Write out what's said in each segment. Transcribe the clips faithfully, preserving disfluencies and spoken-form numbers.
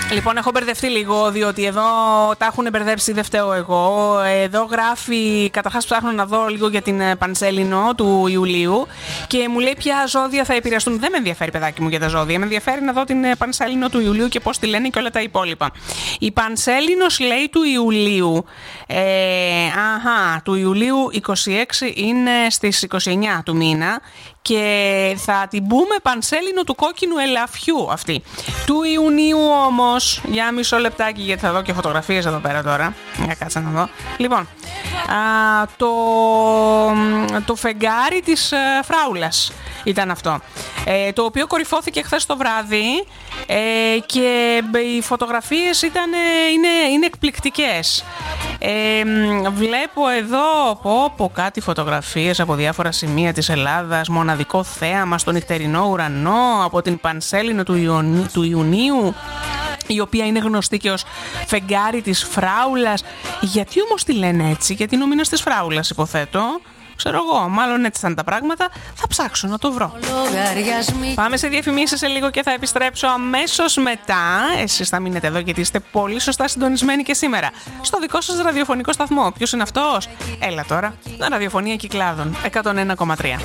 Λοιπόν, έχω μπερδευτεί λίγο, διότι εδώ τα έχουν μπερδέψει, δεν φταίω εγώ. Εδώ γράφει, καταρχάς ψάχνω να δω λίγο για την Πανσέλινο του Ιουλίου και μου λέει ποια ζώδια θα επηρεαστούν. Δεν με ενδιαφέρει, παιδάκι μου, για τα ζώδια. Με ενδιαφέρει να δω την Πανσέλινο του Ιουλίου και πώς τη λένε και όλα τα υπόλοιπα. Η Πανσέλινος λέει του Ιουλίου. Ε, αχα, του Ιουλίου είκοσι έξι είναι στις είκοσι εννιά του μήνα. Και θα την πούμε Πανσέλινο του κόκκινου ελαφιού αυτή. Του Ιουνίου όμως, για μισό λεπτάκι, γιατί θα δω και φωτογραφίες εδώ πέρα τώρα. Για κάτσε να δω. Λοιπόν, α, το, το φεγγάρι της α, Φράουλας ήταν αυτό. Ε, το οποίο κορυφώθηκε χθες το βράδυ ε, και οι φωτογραφίες ήταν, είναι, είναι εκπληκτικές. Ε, βλέπω εδώ πω, πω, κάτι φωτογραφίες από διάφορα σημεία της Ελλάδας, μοναδικό θέαμα στο νυχτερινό ουρανό από την Πανσέλινο του, Ιουνίου, του Ιουνίου, η οποία είναι γνωστή και ως φεγγάρι της Φράουλας. Γιατί όμως τη λένε έτσι? Γιατί είναι ο μήνας της Φράουλας, υποθέτω. Ξέρω εγώ, μάλλον έτσι ήταν τα πράγματα. Θα ψάξω να το βρω. Πάμε σε διαφημίσεις σε λίγο και θα επιστρέψω αμέσως μετά. Εσείς θα μείνετε εδώ γιατί είστε πολύ σωστά συντονισμένοι και σήμερα στο δικό σας ραδιοφωνικό σταθμό. Ποιος είναι αυτός? Έλα τώρα, ραδιοφωνία Κυκλάδων εκατόν ένα κόμμα τρία.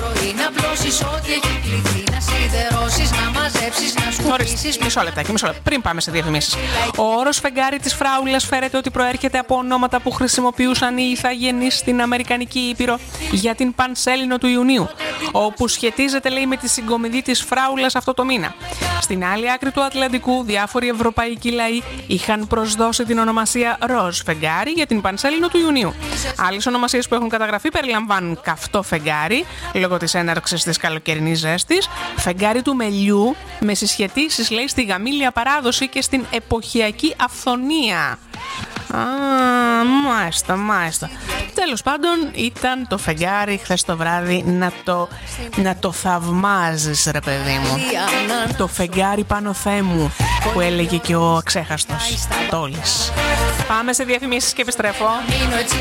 Ορίστε, μισό λεπτάκι, μισό λεπτάκι. Πριν πάμε σε διαφημίσεις. Ο όρος φεγγάρι της Φράουλας φέρεται ότι προέρχεται από ονόματα που χρησιμοποιούσαν οι ηθαγενείς στην Αμερικανική Ήπειρο για την Πανσέλινο του Ιουνίου, όπου σχετίζεται, λέει, με τη συγκομιδή της Φράουλας αυτό το μήνα. Στην άλλη άκρη του Ατλαντικού, διάφοροι ευρωπαϊκοί λαοί είχαν προσδώσει την ονομασία ροζ φεγγάρι για την Πανσέλινο του Ιουνίου. Άλλες ονομασίες που έχουν καταγραφεί περιλαμβάνουν καυτό φεγγάρι, λόγω της έναρξης της καλοκαιρινής ζέστης, φεγγάρι του μελιού, με συσχετήσεις, λέει, στη γαμήλια παράδοση και στην εποχιακή αυθονία. Α, μάλιστα, μάλιστα. Τέλος πάντων, ήταν το φεγγάρι χθες το βράδυ να το, να το θαυμάζεις, ρε παιδί μου. Το φεγγάρι πάνω Θεέ μου, που έλεγε και ο αξέχαστος Τόλης. Πάμε σε διαφημίσεις και επιστρέφω.